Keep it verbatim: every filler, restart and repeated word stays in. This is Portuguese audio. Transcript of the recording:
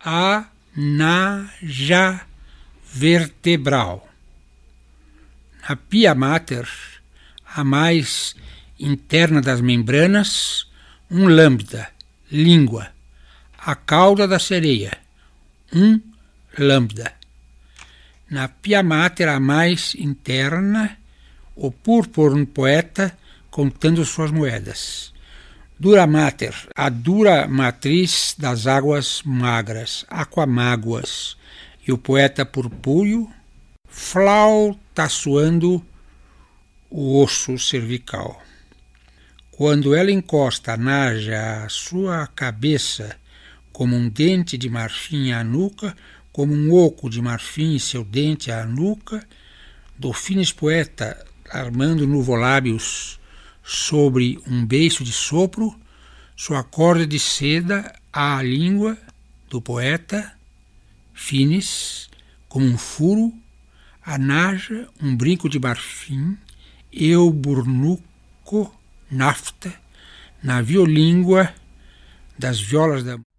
a naja vertebral. Na pia mater, a mais interna das membranas, um lambda, língua. A cauda da sereia, um lambda. Na pia mater, a mais interna, o purpurn poeta contando suas moedas. Dura mater, a dura matriz das águas magras, aquamáguas, e o poeta purpúreo flautaçoando o osso cervical. Quando ela encosta a naja à sua cabeça, como um dente de marfim à nuca, como um oco de marfim e seu dente à nuca, do finis poeta armando nuvolábios sobre um beiço de sopro, sua corda de seda à língua do poeta, finis, como um furo, a naja, um brinco de marfim, eu burnuco, nafta, naviolíngua das violas da